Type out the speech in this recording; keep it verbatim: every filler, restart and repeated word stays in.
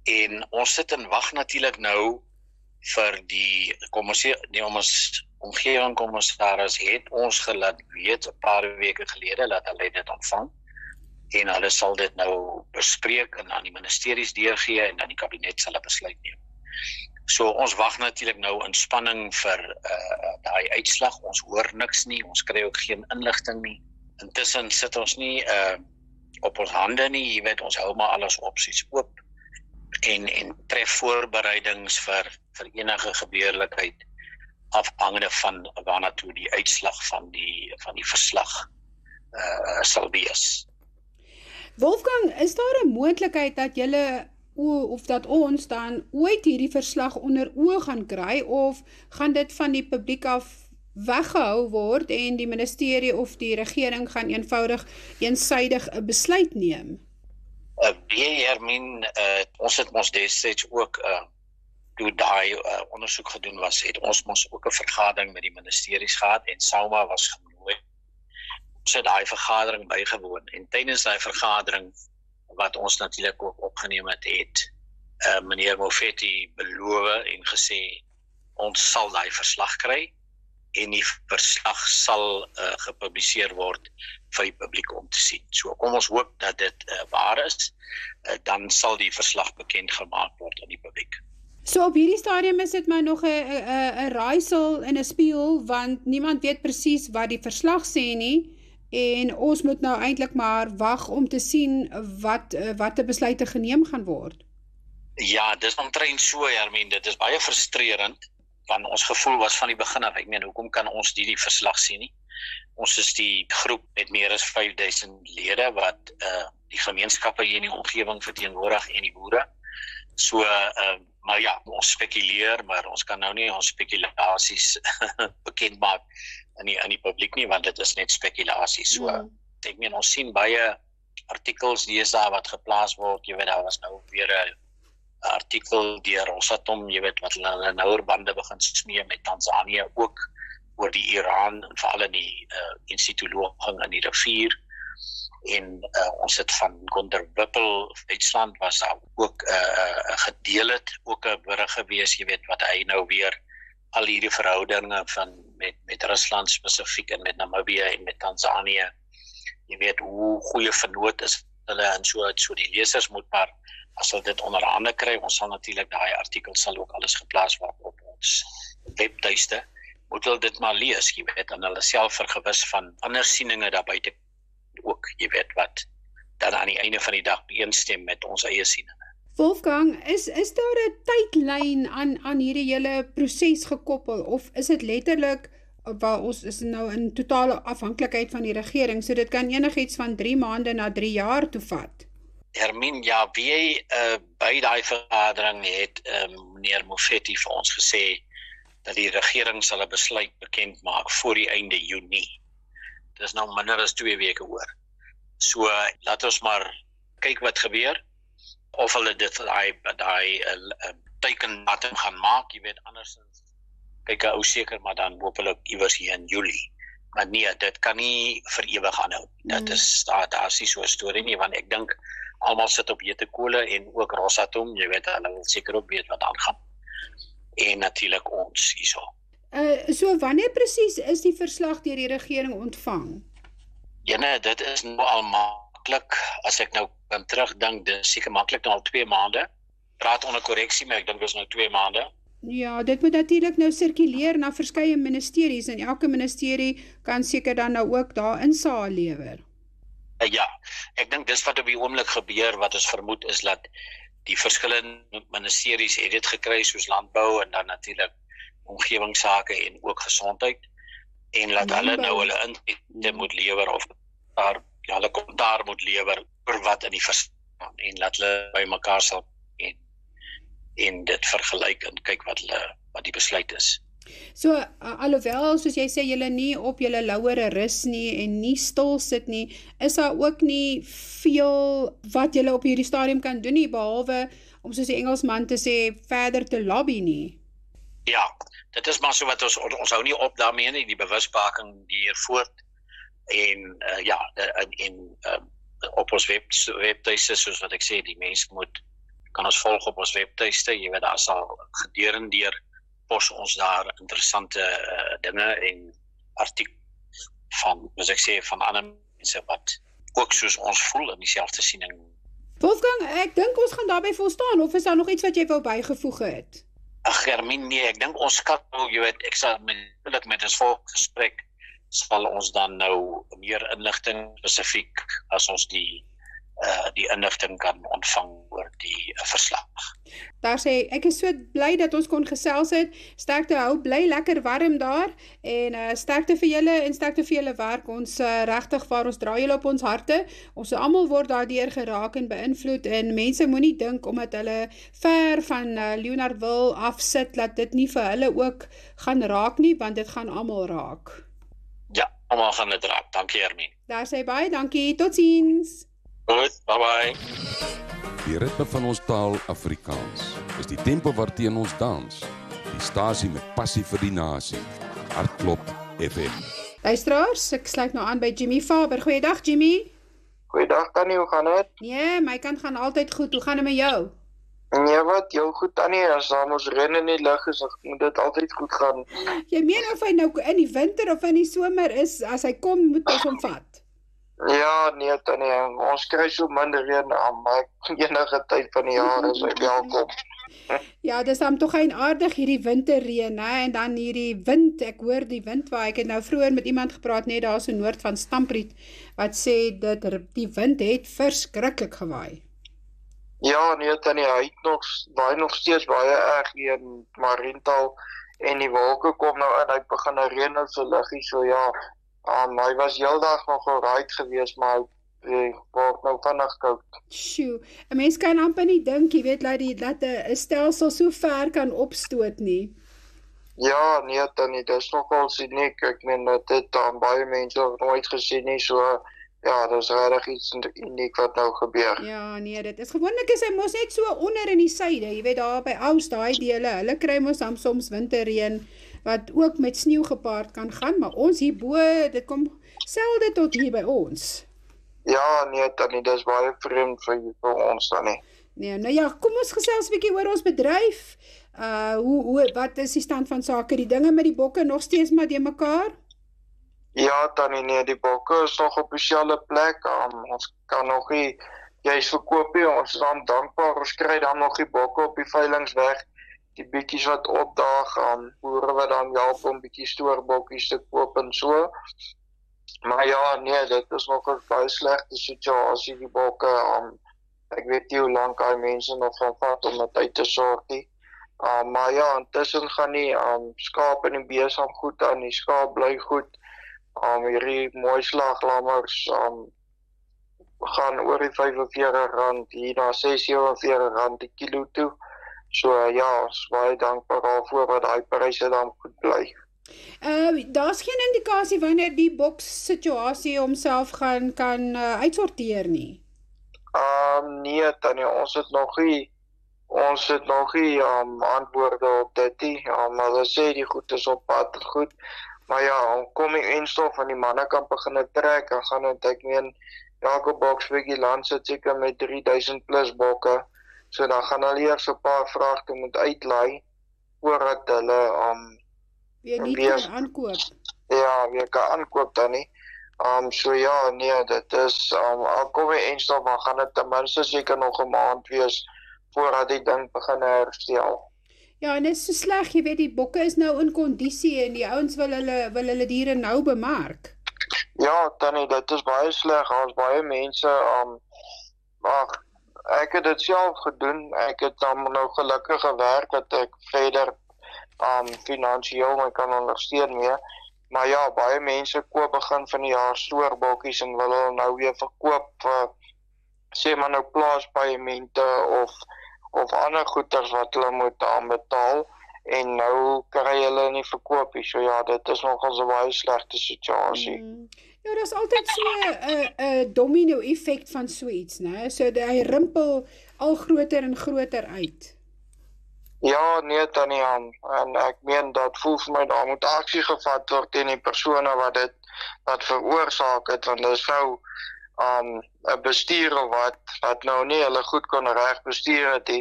En ons sit en wag natuurlik nou vir die kommissie, die ons omgewingskommissaris het ons gelaat weet 'n paar weke gelede dat hulle dit ontvang en hulle sal dit nou bespreek en aan die ministeries deurgee en dan die kabinet sal 'n besluit neem. So ons wag natuurlik nou in spanning vir uh, daai uitslag. Ons hoor niks nie, ons kry ook geen inligting nie. Intussen sit ons nie uh, op ons hande nie, jy weet, ons hou maar alles opsies oop en en tref voorbereidings vir vir enige gebeurlikheid afhangende van waarna toe die uitslag van die van die verslag uh, sal wees. Wolfgang, is daar 'n moontlikheid dat julle of dat ons dan ooit hierdie verslag onder oë gaan kry of gaan dit van die publiek af weggehou word en die ministerie of die regering gaan eenvoudig eensydig 'n besluit neem? Uh, nee, Hermien, uh, ons het ons destyds ook uh, toe daai uh, ondersoek gedoen was, het ons mos ook 'n vergadering met die ministeries gehad en SAUMA was genooi. Ons het daai vergadering bygewoon en tydens daai vergadering wat ons natuurlik ook opgeneem het, het uh, meneer Mofeti beloof en gesê ons sal daai verslag kry en die verslag sal uh, gepubliseer word vir die publiek om te sien. So kom ons hoop dat dit uh, waar is, uh, dan sal die verslag bekend gemaak word aan die publiek. So op hierdie stadium is dit maar nog 'n 'n 'n raaisel en 'n spieël want niemand weet presies wat die verslag sê nie en ons moet nou eintlik maar wag om te sien wat wat 'n besluite geneem gaan word. Ja, dis omtrent so, Hermien, dit is baie frustrerend want ons gevoel was van die begin af, ek meen, hoekom kan ons die, die verslag sien nie? Ons is die groep met meer as vyf duisend lede wat uh, die gemeenskappe hier in die omgewing verteenwoordig en die boere. So, uh, maar ja, ons spekuleer, maar ons kan nou nie ons spekulasies bekend maak in die, in die publiek nie, want dit is net spekulasie. So, mm. ek meen, ons sien baie artikels deesdae wat geplaas word, jy weet, daar was nou weer 'n artikel deur Rosatom, jy weet, wat hulle nouer bande begin smee met Tanzanië, ook oor die Iran, en veral in die uh, instituloging in die rivier, en uh, ons het van Gunther Wippel, Duitsland, was daar ook uh, gedeel het, ook 'n berig gewees, jy weet, wat hy nou weer al hierdie verhoudinge van met, met Rusland spesifiek en met Namibië en met Tanzanië, jy weet, hoe goeie vernoot is hulle en so, so die lesers moet maar, as hulle dit onder hande kry, ons sal natuurlik, daai artikel sal ook alles geplaas word op ons webtuiste, moet hulle dit maar lees, jy weet, en hulle self vergewis van ander sieninge daar buite ook, jy weet, wat dan aan die einde van die dag beenstem met ons eie sieninge. Wolfgang, is, is daar 'n tydlyn aan, aan hierdie hele proses gekoppel, of is dit letterlik, waar ons is nou in totale afhanklikheid van die regering, so dit kan enigiets van drie maande na drie jaar toe vat? Hermien, ja, wie uh, by daai vergadering het uh, meneer Mofeti vir ons gesê dat die regering sal 'n besluit bekend maak voor die einde Junie. Dit is nou minder as twee weke oor. So, uh, laat ons maar kyk wat gebeur, of hulle dit daai daai uh, teikendatum gaan maak, jy weet, andersins kyk 'n ou seker, maar dan hopelik iewers hier in Julie. Maar nee, dit kan nie vir ewig aanhou. Mm. Dit is, daar, daar is nie so 'n storie nie, want ek dink almal sit op hete kole en ook Rosatom, jy weet, hulle wil seker ook weet wat aangaan. En natuurlik ons hierso. Uh, so wanneer presies is die verslag deur die regering ontvang? Ja, nee, dit is nou al maklik, as ek nou kan terugdink, dit is seker maklik nou al twee maande. Praat onder korreksie, maar ek dink dit is nou twee maande. Ja, dit moet natuurlik nou sirkuleer na verskeie ministeries en elke ministerie kan seker dan nou ook daar insaag lewer. Uh, ja, ek dink dis wat op die oomblik gebeur, wat ons vermoed is dat die verskillende ministeries het dit gekry, soos landbou en dan natuurlik omgewingsake en ook gesondheid, en laat landbou. Hulle nou hulle inligting moet lewer of daar, ja, hulle kommentaar moet lewer oor wat in die verstaan en laat hulle by mekaar sal en, en dit vergelyk en kyk wat hulle wat die besluit is. So, uh, alhoewel, soos jy sê, julle nie op julle lauwere rus nie en nie stil sit nie, is daar ook nie veel wat julle op hierdie stadium kan doen nie, behalwe om soos die Engelsman te sê, verder te lobby nie. Ja, dit is maar so wat ons, ons hou nie op daarmee nie, die bewusmaking die hier voort, en uh, ja, en, en uh, op ons web, webtuiste, soos wat ek sê, die mense moet kan ons volg op ons webtuiste. Jy weet, daar sal gederendeer pos ons daar interessante uh, dinge en artikels van, soos ek sê, van ander mense wat ook soos ons voel in dieselfde siening. Wolfgang, ek dink ons gaan daarby volstaan, of is daar nog iets wat jy wou bygevoeg het? Ag Hermine, nee, ek dink ons kan nou, jy weet, ek sal met, met ons volgesprek sal ons dan nou meer inligting spesifiek as ons die uh, die inligting kan ontvang oor die uh, verslag. Daar sê, ek is so bly dat ons kon gesels het, sterkte hou, bly lekker warm daar, en uh, sterkte vir julle, en sterkte vir julle werk, ons uh, regtig waar, ons dra julle op ons harte, ons almal word daardeur geraak en beïnvloed, en mense moenie dink, omdat hulle ver van uh, Leonardville afsit, dat dit nie vir hulle ook gaan raak nie, want dit gaan almal raak. Ja, almal gaan dit raak, dankie Hermine. Daar sê baie, dankie, totsiens. Goed, bye bye. Die ritme van ons taal Afrikaans is die tempo waarteen ons dans. Die stasie met passie vir die nasie. Hartklop F M. Luisteraars, ek sluit nou aan by Jimmy Faber. Goeiedag Jimmy. Goeiedag Tannie, hoe gaan dit? Nee, my kant gaan altyd goed. Hoe gaan dit met jou? Nee, wat, jou goed Tannie, as daar ons reën in die lug is, moet dit altyd goed gaan. Jy meen of hy nou in die winter of in die somer is, as hy kom, moet ons hom vat? Ja, nee Tannie, ons kry so minder reën aan, maar enige tyd van die jaar is hy welkom. Ja, dis dan tog aardig hierdie winterreën, hè, en dan hierdie wind, ek hoor die wind waar, ek het nou vroeër met iemand gepraat, net daar so noord van Stampriet, wat sê, dat die wind het verskriklik gewaai. Ja, nee Tannie, hy het nog, waai nog steeds baie erg hier in Mariental, en die wolke kom nou in, hy begin nou reën in so liggie, so ja, um, hy was heel dag nog alright geweest, maar hy word nou vinnig koud. Sjoe, 'n mens kan amper nie dink, jy weet, dat die dat 'n stelsel so ver kan opstoot nie. Ja, nee Tannie, dis nogal uniek, ek meen, dit aan baie mense nog nooit gesien nie, so ja, dis regtig iets uniek wat nou gebeur. Ja, nee, dit is gewoonlik is hy mos net so onder in die suide, jy weet, daar by Aus, daai dele, hulle kry mos dan soms winterreën, wat ook met sneeu gepaard kan gaan, maar ons hierbo, dit kom selde tot hier by ons. Ja, nee Tannie, dis baie vreemd vir, vir ons Tannie. Nee, nou ja, kom ons gesels 'n bietjie oor ons bedryf. Uh, hoe, hoe, wat is die stand van sake? Die dinge met die bokke nog steeds maar die mekaar? Ja Tannie, nee, die bokke is nog op dieselfde plek, um, ons kan nog nie, juist verkoop nie, ons is dan dankbaar, ons kry dan nog die bokke op die veilingsweg, die bietjies wat opdaag, um, boere wat dan help om bietjie stoorbokkies te koop en so. Maar ja, nee, dit is nog 'n baie slegte situasie, die bokke, um, ek weet nie hoe lank hy mense nog gaan vat om dit uit te sorg nie. Um, maar ja, intussen gaan die um, skaap en die besem goed aan, die skaap bly goed, um, hierdie mooi slaglammers um, gaan oor die vyf en veertig rand, hier na ses sewe en veertig rand die kilo toe. So ja, ons baie dankbaar daarvoor dat die pryse dan goed bly. Uh, daar's geen indikasie wanneer die boks situasie homself gaan kan uh, uitsorteer nie. Um, nee Tannie, ons het nog nie, ons het nog nie um, antwoorde op dit nie, um, maar hulle sê die goed is op pad goed, maar ja, kom die enstof van die manne kan begin trek, en gaan het, ek meen, elke boks Vigilant sit seker met drie duisend plus bokke, so dan gaan hulle eers 'n paar vragte moet uitlaai, voordat hulle um, Weer nie kan aankoop. Ja, weer kan aankoop dan nie. Um, so ja, nee, dit is, um, al kom die enstof, dan gaan dit ten minste seker nog 'n maand wees, voordat die ding begin herstel. Ja, en dit is so sleg, jy weet, die bokke is nou in kondisie, en die ouens wil hulle, wil hulle diere nou bemark. Ja, Tannie, dit is baie sleg, as baie mense, um, ag, ek het dit self gedoen, ek het dan nou gelukkig gewerk, dat ek verder um, finansieel my kan ondersteun mee, maar ja, baie mense koop begin van die jaar stoorbokkies, en wil hulle nou weer verkoop, vir, sê maar nou plaaspaemente, of, of ander goeders wat hulle moet aanbetaal, en nou kry hulle nie verkoop nie, so ja, dit is nogal 'n baie slegte situasie. Mm. Ja, dat is altyd so 'n uh, domino effect van so iets, né? So hy rimpel al groter en groter uit. Ja, nee Tannie, en ek meen, dat voel vir my, daar moet aksie gevat word teen die persone wat dit wat veroorsaak het, want dit is nou um, 'n bestuurder wat, wat nou nie hulle goed kon reg bestuur het,